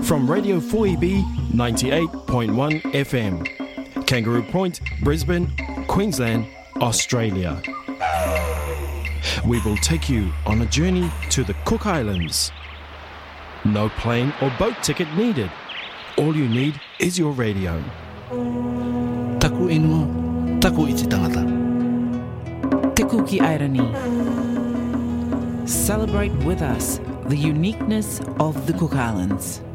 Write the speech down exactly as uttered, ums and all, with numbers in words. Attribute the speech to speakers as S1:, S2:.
S1: from Radio four E B ninety-eight point one F M, Kangaroo Point, Brisbane, Queensland, Australia. We will take you on a journey to the Cook Islands. No plane or boat ticket needed. All you need is your radio.
S2: Taku ingo, taku iti tangata.
S3: Te Kuki Airani. Celebrate with us the uniqueness of the Cook Islands.